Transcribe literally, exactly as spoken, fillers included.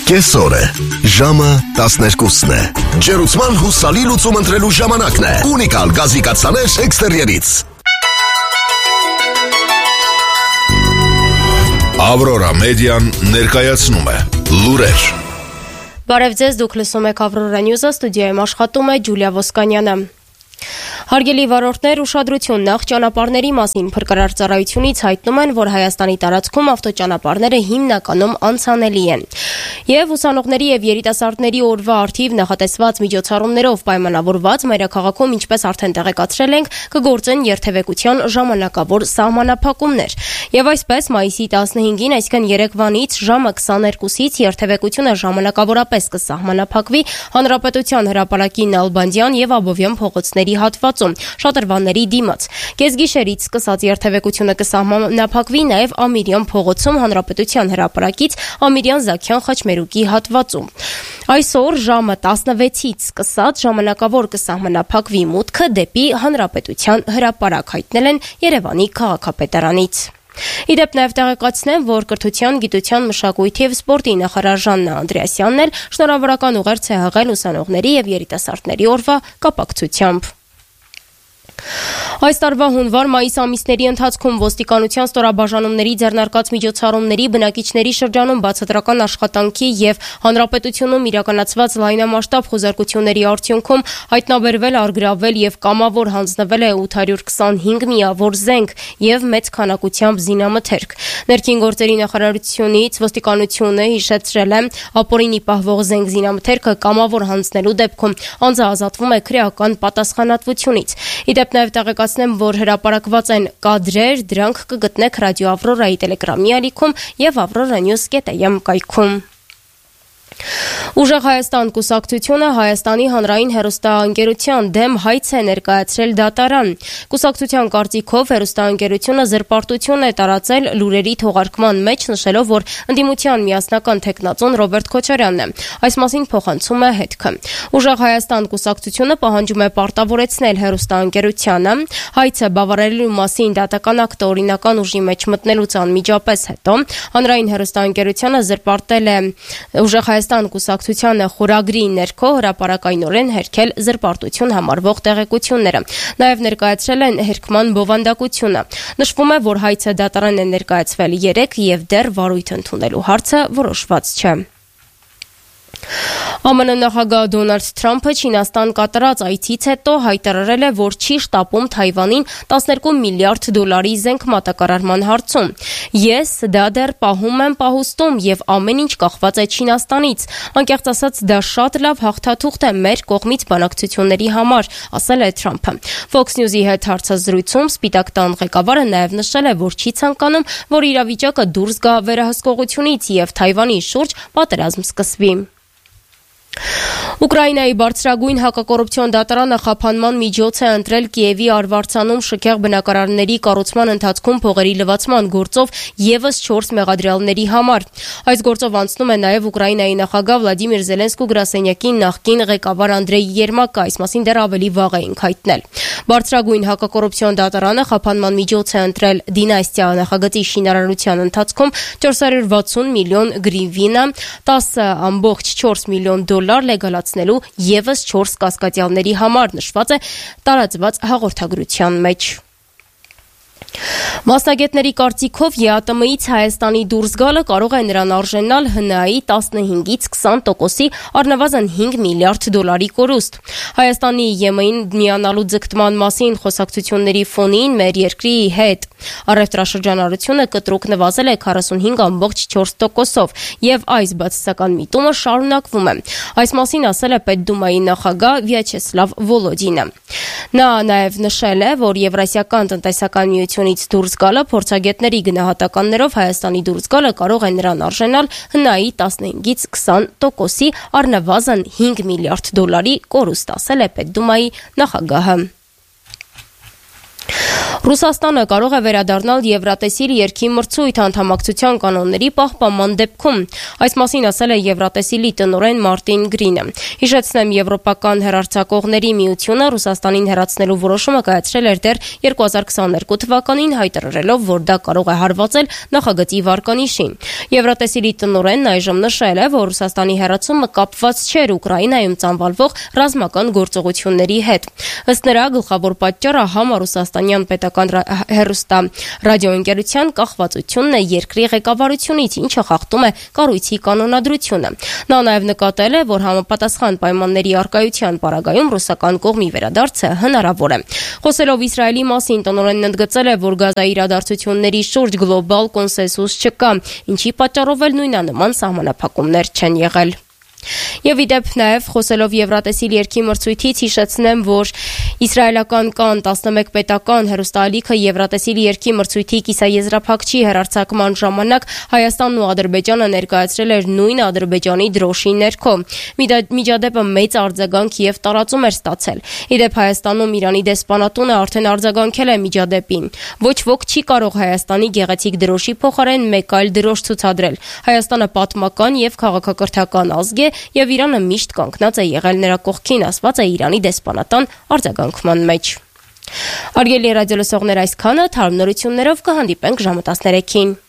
Կեսօր է, ժամը տասներկուսն է, ջերուցման հուսալի լուծում ընտրելու ժամանակն է, ունիկալ գազի կաթսաներ էքստերիերից։ Ավրորա մեդիան ներկայացնում է լուրեր։ Բարև ձեզ, դուք լսում եք Ավրորա Նյուզը, ստուդիայում աշխատում է Ջուլիա Ոսկանյանը։ Հարգելի վարորդներ, ուշադրություն, նախ ճանապարհների մասին փրկարար ծառայությունից հայտնում են, որ Հայաստանի տարածքում ավտոճանապարհները հիմնականում անցանելի են։ Եվ ուսանողների եւ երիտասարդների օրվա առթիվ նախատեսված միջոցառումներով պայմանավորված մայրաքաղաքում, ինչպես արդեն տեղեկացրել ենք, կգործեն երթևեկության ժամանակավոր սահմանափակումներ։ Եվ այսպես մայիսի տասնհինգին, այսինքն երեկվանից ժամը քսաներկուսից երթևեկությունը ժամանակավորապես կսահմանափակվի Հանրապետության հրապարակի Նալբանդյան եւ Աբովյան փողոցների հատվածում շատրվանների դիմաց։ Կեսգիշերից սկսած երթևեկությունը կսահմանափակվի նաև Ամիրյան փողոցում Հանրապետության հրապարակից Ամիրյան Զաքյան Խաչմերուկի հատվածում։ Այսօր ժամը տասնվեցից սկսած ժամանակավոր կսահմանափակվի մուտքը դեպի Հանրապետության հրապարակ, հայտնել են Երևանի քաղաքապետարանից։ Իդեպ նաև տեղեկացնեմ, որ Կրթության, Գիտության, Մշակույթի և սպորտի նախարար Ժաննա Անդրեասյանն էլ շնորհավորական ուղերձ է հղել ուսանողների և երիտասարդների օրվա կապակցությամբ։ Այս տարվա հունվար-մայիս ամիսների ընթացքում ոստիկանության ստորաբաժանումների ձեռնարկած միջոցառումների, բնակիչների շրջանում բացատրական աշխատանքի և հանրապետությունում իրականացված լայնամասշտաբ խուզարկությունների արդյունքում հայտնաբերվել, առգրավվել և կամավոր հանձնվել է ութ հարյուր քսանհինգ միավոր զենք և մեծ քանակությամբ զինամթերք։ Ներքին գործերի նախարարությունից ոստիկանությունը հիշեցրել է, ապօրինի պահվող զենք զինամթերքը կամավոր հանձնելու դեպքում անձը ազատվում է քրեական պատասխանատվությունից։ Իդեպ նաև տեղեկացնեմ, որ հրապարակված են կադրեր, դրանք կգտնեք Ռադիո Ավրորայի տելեգրամի ալիքում և avroranews կետ am կայքում։ Ուժեղ Հայաստան կուսակցությունը Հայաստանի հանրային հեռուստաընկերության դեմ հայց է ներկայացրել դատարան։ Կուսակցության կարծիքով հեռուստաընկերությունը զրպարտություն է տարածել լուրերի թողարկման մեջ, նշելով, որ ընդդիմության միասնական թեկնածուն Ռոբերտ Քոչարյանն է։ Այս մասին փոխանցում է հետքը։ Ուժեղ Հայաստան կուսակցությունը պահանջում է պարտավորեցնել հեռուստաընկերությանը հայցը բավարարելու մասին դատական ակտը օրինական ուժի մեջ մտնելուց անմիջապես հետո հանրային հեռուստաընկերությունը զրպարտել է Ուժեղ Հայաստան կուսակցությանը խորագրի ներքո հրապարակայնորեն հերքել զրպարտություն համարվող տեղեկությունները։ Նաև ներկայացրել են հերքման բովանդակությունը։ Նշվում է, որ հայցը դատարան է ներկայացվել երեկ և դեռ վարույթ ընդունելու հարցը որոշված չէ։ ԱՄՆ նախագահ Դոնալդ Թրամփը Չինաստան կատարած այցից հետո հայտարարել է, որ չի շտապում Թայվանին տասներկու միլիարդ դոլարի զենք մատակարարման հարցում։ Ես դա դեռ պահում եմ պահուստում և ամեն ինչ կախված է Չինաստանից։ Անկեղծ ասած, դա շատ լավ հաղթաթուղթ է մեր կողմից բանակցությունների համար, ասել է Թրամփը։ Fox News-ի հետ հարցազրույցում Սպիտակ տան ղեկավարը նաև նշել է, որ չի ցանկանում, որ իրավիճակը դուրս գա վերահսկողությունից և Թայվանի շուրջ պատերազմ սկսվի։ Ուկրաինայի բարձրագույն հակակոռուպցիոն դատարանը խափանման միջոց է ընտրել Կիևի Արվարձանում շքեղ բնակարանների կառուցման ընթացքում փողերի լվացման գործով ևս չորս մեղադրյալների համար։ Այս գործով անցնում է նաև Ուկրաինայի նախագահ Վլադիմիր Զելենսկու գրասենյակի նախկին ղեկավար Անդրեյ Երմակը, այս մասին դեռ ավելի վաղ էինք հայտնել։ Բարձրագույն հակակոռուպցիոն դատարանը խափանման միջոց է ընտրել դինաստիա նախագծի շինարարության ընթացքում չորս հարյուր վաթսուն միլիոն գրիվնա, տասը կόμma չորս միլիոն դոլար լեգալացնելու ևս չորս կասկածյալների համար, նշված է տարածված հաղորդագրության մեջ։ Մասնագետների կարծիքով ԵԱՏՄ-ից Հայաստանի դուրս գալը կարող է նրան արժենալ ՀՆԱ-ի տասնհինգից քսան տոկոսի առնվազն հինգ միլիարդ դոլարի կորուստ։ Հայաստանի ԵՄ-ին միանալու ձգտման մասին խոսակցությունների ֆոնին մեր երկրի հետ առևտրաշրջանառությունը կտրուկ նվազել է քառասունհինգ կόμma չորս տոկոսով և այս բացասական միտումը շարունակվում է։ Այս մասին ասել է Պետդումայի նախագահ Վյաչեսլավ Վոլոդինը։ Նա նաև նշել է, որ Եվրասիական տնտեսական միությունից դուրս գալը փորձագետների գնահատականներով Հայաստանի դուրս գալը կարող է նրան արժենալ ՀՆԱ-ի տասնհինգից քսան տոկոսի առնվազն հինգ միլիարդ դոլարի կորուստ, ասել է Պետդումայի նախագահը։ Ռուսաստանը կարող է վերադառնալ Եվրատեսիլ երգի մրցույթ անդամակցության կանոնների պահպանման դեպքում։ Այս մասին ասել է Եվրատեսիլի տնօրեն Մարտին Գրինը։ Հիշեցնեմ, Եվրոպական հեռարձակողների միությունը Ռուսաստանին հեռացնելու որոշումը կայացրել էր դեռ երկու հազար քսաներկու թվականին, հայտարարելով, որ դա կարող է հարվածել նախագծի վարկանիշին։ Եվրատեսիլի տնօրենն այժմ նշել է, որ Ռուսաստանի հեռացումը կապված չէր Ուկրաինայում ծանվալվող ռազմական գործողությունների հետ։ Ըստ նրա, գլխավոր պատճառը համառուսաստանյան պետական հեռուստա ռադիոընկերության կախվածությունն է երկրի ղեկավարությունից, ինչը խախտում է կառույցի կանոնադրությունը։ Նա նաև նկատել է, որ համապատասխան պայմանների առկայության պարագայում ռուսական կողմի վերադարձը հնարավոր է։ Խոսելով Իսրայելի մասին, տնօրենն ընդգծել է, որ Գազայի իրադարձությունների շուրջ գլոբալ կոնսենսուս չկա, ինչի պատճառով էլ նույնանման սահմանափակումներ չեն եղել։ Եվ ի դեպ նաև խոսելով Եվրատեսիլ երգի մրցույթից, հիշեցնեմ, որ իսրայելական կան տասնմեկ պետական հեռուստաալիքը Եվրատեսիլ երգի մրցույթի կիսաեզրափակչի հեռարձակման ժամանակ Հայաստանն ու Ադրբեջանը ներկայացրել էր նույն Ադրբեջանի դրոշի ներքո։ Միջադեպը մեծ արձագանք եւ տարածում էր ստացել։ Ի դեպ Հայաստանում Իրանի դեսպանատունը արդեն արձագանքել է միջադեպին։ Ոչ ոք չի կարող Հայաստանի գեղեցիկ դրոշի փոխարեն մեկ այլ դրոշ ցուցադրել։ Հայաստանը պատմական եւ քաղաքակրթական ազգ է եւ Իրանը միշտ կանգնած է եղել նրա կողքին, ասված է Իրանի դեսպանատան արձագանքման մեջ։ Արգելի ռադիոլսողներ, այսքանը, թարմ նորություններով կհանդիպենք ժամը տասներեքին։